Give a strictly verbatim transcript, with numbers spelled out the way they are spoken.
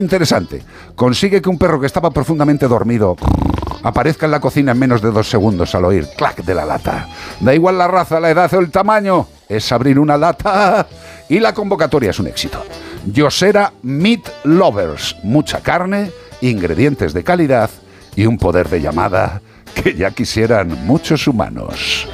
Interesante. Consigue que un perro que estaba profundamente dormido aparezca en la cocina en menos de dos segundos al oír clac de la lata. Da igual la raza, la edad o el tamaño. Es abrir una lata y la convocatoria es un éxito. Yosera Meat Lovers. Mucha carne, ingredientes de calidad y un poder de llamada que ya quisieran muchos humanos.